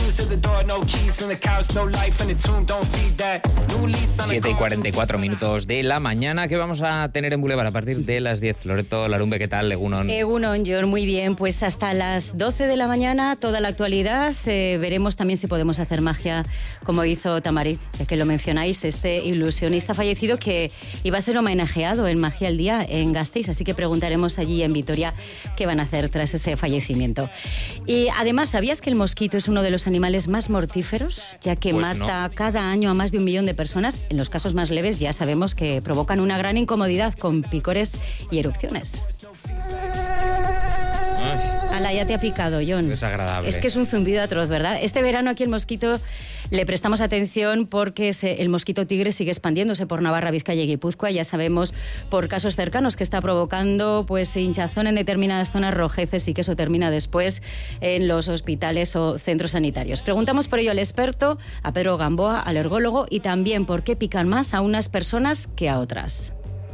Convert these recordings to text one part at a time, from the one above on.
7:44 de la mañana. ¿Qué vamos a tener en Boulevard a partir de las 10? Loreto Larumbe, ¿qué tal? Egunon. Egunon, John, muy bien. Pues hasta las 12 de la mañana, toda la actualidad. Veremos también si podemos hacer magia como hizo Tamarit, ya que lo mencionáis, este ilusionista fallecido que iba a ser homenajeado en Magia al Día en Gasteiz. Así que preguntaremos allí en Vitoria qué van a hacer tras ese fallecimiento. Y además, ¿sabías que el mosquito es uno de los animales más mortíferos? Ya que Pues mata cada año a más de 1 millón de personas. En los casos más leves ya sabemos que provocan una gran incomodidad con picores y erupciones. Ala, ya te ha picado, John. Desagradable. Es que es un zumbido atroz, ¿verdad? Este verano aquí el mosquito le prestamos atención porque el mosquito tigre sigue expandiéndose por Navarra, Vizcaya y Guipúzcoa. Ya sabemos por casos cercanos que está provocando pues hinchazón en determinadas zonas, rojeces, y que eso termina después en los hospitales o centros sanitarios. Preguntamos por ello al experto, a Pedro Gamboa, alergólogo, y también por qué pican más a unas personas que a otras.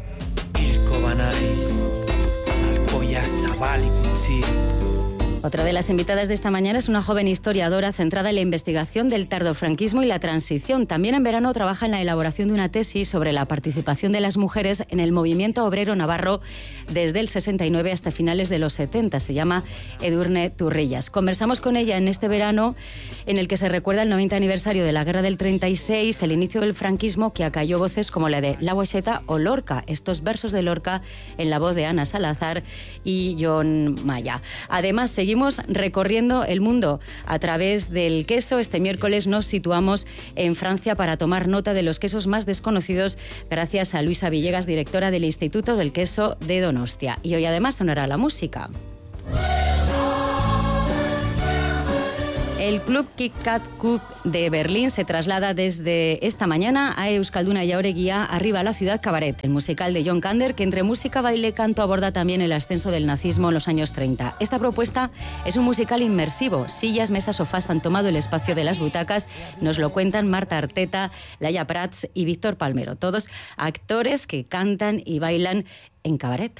Otra de las invitadas de esta mañana es una joven historiadora centrada en la investigación del tardofranquismo y la transición. También en verano trabaja en la elaboración de una tesis sobre la participación de las mujeres en el movimiento obrero navarro desde el 69 hasta finales de los 70. Se llama Edurne Turrillas. Conversamos con ella en este verano en el que se recuerda el 90 aniversario de la Guerra del 36, el inicio del franquismo, que acalló voces como la de La Hueseta o Lorca. Estos versos de Lorca en la voz de Ana Salazar y John Maya. Además, seguimos recorriendo el mundo a través del queso. Este miércoles nos situamos en Francia para tomar nota de los quesos más desconocidos gracias a Luisa Villegas, directora del Instituto del Queso de Donostia. Y hoy además sonará la música. El Club Kit Kat Cup de Berlín se traslada desde esta mañana a Euskalduna y Jauregia, arriba a la ciudad Cabaret, el musical de John Kander, que entre música, baile y canto aborda también el ascenso del nazismo en los años 30. Esta propuesta es un musical inmersivo. Sillas, mesas, sofás han tomado el espacio de las butacas. Nos lo cuentan Marta Arteta, Laia Prats y Víctor Palmero. Todos actores que cantan y bailan en Cabaret.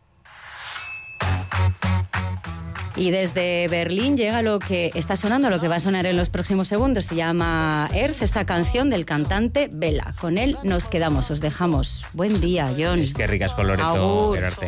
Y desde Berlín llega lo que está sonando, lo que va a sonar en los próximos segundos. Se llama Earth, esta canción del cantante Vela. Con él nos quedamos, os dejamos. Buen día, John. Es que ricas con Loreto. Agur.